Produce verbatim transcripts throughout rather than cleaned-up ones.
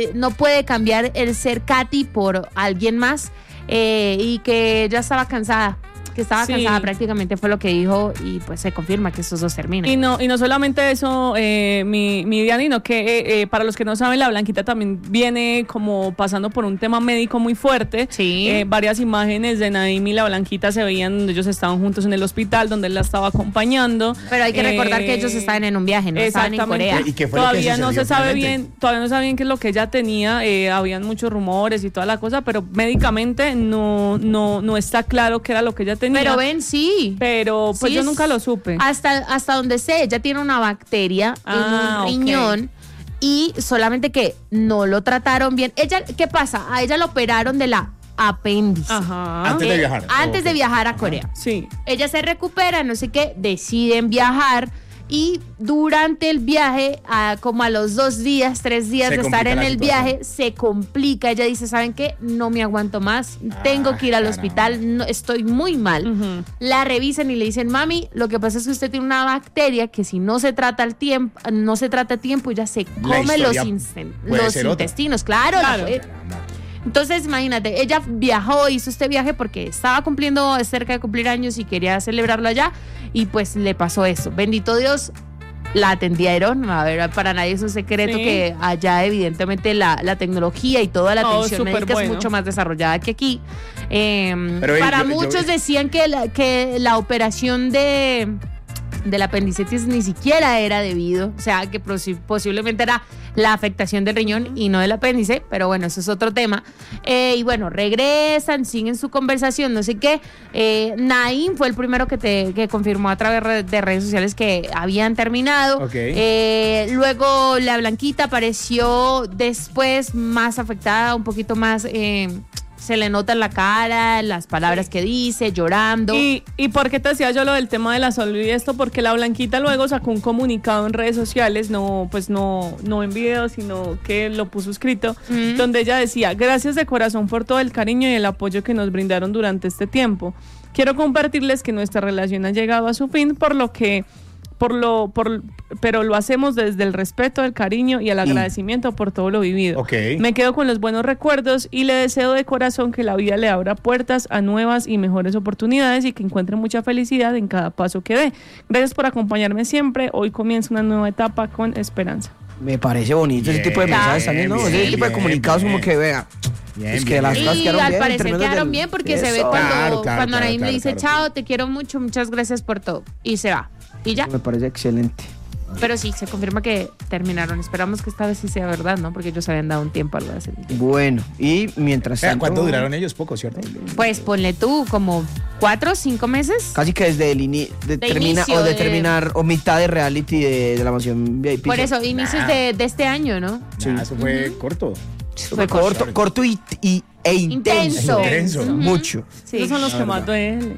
no puede cambiar el ser Katy por alguien más, eh, y que ya estaba cansada. que estaba sí. cansada prácticamente fue lo que dijo, y pues se confirma que estos dos terminan. Y no, y no solamente eso, eh, mi, mi Diana, sino que eh, eh, para los que no saben, la Blanquita también viene como pasando por un tema médico muy fuerte. Sí. Eh, varias imágenes de Naim y la Blanquita se veían donde ellos estaban juntos en el hospital, donde él la estaba acompañando. Pero hay que eh, recordar que ellos estaban en un viaje, no estaban en Corea. ¿Y qué fue todavía lo que no se sabe finalmente? bien, todavía no sabe bien qué es lo que ella tenía, eh, habían muchos rumores y toda la cosa, pero médicamente no, no, no está claro qué era lo que ella tenía. Pero ven, sí. Pero pues sí, yo nunca lo supe. Hasta, hasta donde sé, ella tiene una bacteria ah, en un riñón. Okay. Y solamente que no lo trataron bien. Ella, ¿qué pasa? A ella la operaron de la apéndice. Ajá. Antes de viajar. Eh, antes oh, de okay. viajar a Corea. Sí. Ella se recupera, no sé qué, deciden viajar. Y durante el viaje, a, como a los dos días, tres días se de estar en el situación. viaje, se complica. Ella dice, ¿saben qué? No me aguanto más, ah, tengo que ir al caramba. hospital, no, estoy muy mal. Uh-huh. La revisan y le dicen, mami, lo que pasa es que usted tiene una bacteria que si no se trata el tiempo, no se trata a tiempo, ella se come los, insten- los intestinos. Claro, claro. La, entonces, imagínate, ella viajó, hizo este viaje porque estaba cumpliendo, cerca de cumplir años y quería celebrarlo allá, y pues le pasó eso. Bendito Dios, la atendieron. A ver, para nadie es un secreto sí. que allá evidentemente la, la tecnología y toda la atención oh, médica bueno. es mucho más desarrollada que aquí. Eh, para yo, muchos yo... decían que la, que la operación de... del apendicitis ni siquiera era debido, o sea, que posiblemente era la afectación del riñón y no del apéndice, pero bueno, eso es otro tema. Eh, y bueno, regresan, siguen su conversación, no sé qué. Eh, Naim fue el primero que te que confirmó a través de redes sociales que habían terminado. Okay. Eh, luego la Blanquita apareció después más afectada, un poquito más... Eh, se le nota en la cara, las palabras que dice, llorando. ¿Y, y por qué te decía yo lo del tema de la salud y esto? Porque la Blanquita luego sacó un comunicado en redes sociales, no, pues no, no en video, sino que lo puso escrito, mm. donde ella decía, gracias de corazón por todo el cariño y el apoyo que nos brindaron durante este tiempo. Quiero compartirles que nuestra relación ha llegado a su fin, por lo que... Por lo, por, pero lo hacemos desde el respeto, el cariño y el agradecimiento por todo lo vivido. Okay. Me quedo con los buenos recuerdos y le deseo de corazón que la vida le abra puertas a nuevas y mejores oportunidades y que encuentre mucha felicidad en cada paso que dé. Gracias por acompañarme siempre. Hoy comienza una nueva etapa con esperanza. Me parece bonito bien, ese tipo de mensajes también, ¿no? Bien, ese tipo bien, de comunicados bien. Como que vea. Bien, es que bien, las bien. cosas y quedaron al bien, parecer quedaron del... bien porque Eso. se ve cuando, claro, claro, cuando Naim claro, le dice, claro, chao, claro. te quiero mucho, muchas gracias por todo. Y se va. Y ya. Me parece excelente. Pero sí, se confirma que terminaron. Esperamos que esta vez sí sea verdad, ¿no? Porque ellos habían dado un tiempo algo así. Bueno, y mientras tanto... ¿Cuánto duraron ellos? Poco, ¿cierto? Pues ponle tú, como cuatro o cinco meses. Casi que desde el ini- de de termina, inicio o de, de terminar, o mitad de reality de, de la mansión V I P. Por eso, inicios nah. de, de este año, ¿no? Sí. Nah, eso fue uh-huh. corto. Fue corto, corto, corto y, y, e intenso. Intenso. intenso. Uh-huh. Mucho. Sí. Esos son los que más duelen.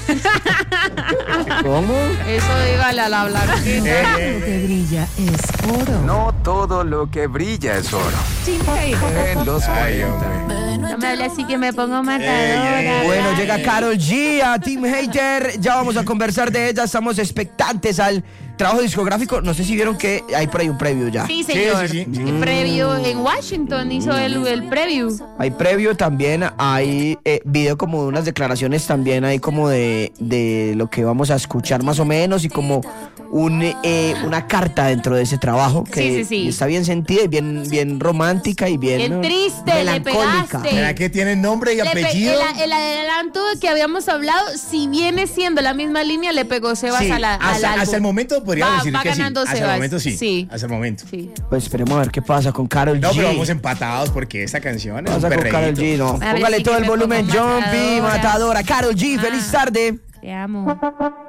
¿Cómo? Eso dígale a la Blanquita. Lo que brilla es oro. No todo lo que brilla es oro. En los cuarenta. No me hable así que me pongo matadora. Bueno, llega Karol G a Team Hater. Ya vamos a conversar de ella. Estamos expectantes al trabajo discográfico. No sé si vieron que hay por ahí un preview ya. Sí, señor. Sí, sí, sí. El preview en Washington hizo el, el preview. Hay preview también, hay eh, video como de unas declaraciones también, hay como de, de lo que vamos a escuchar más o menos y como un, eh, una carta dentro de ese trabajo que sí, sí, sí. está bien sentida y bien, bien romántica y bien, bien triste, melancólica. le pegaste. ¿Será que tiene nombre y Le pe- apellido? el, el adelanto que habíamos hablado, si viene siendo la misma línea, le pegó Sebas Sí, a la, al hasta, álbum. hasta el momento podríamos Va- decir va que sí. ganando Hasta el Sebas. momento sí. Sí. Hasta el momento. Sí. Pues esperemos a ver qué pasa con Karol G. No, pero vamos empatados porque esta canción es Pasa un con Karol perreíto. G, no. A ver Póngale si todo que el me volumen, pongo Jumpy, matadora. matadora. Karol G, Ah. feliz tarde. Te amo.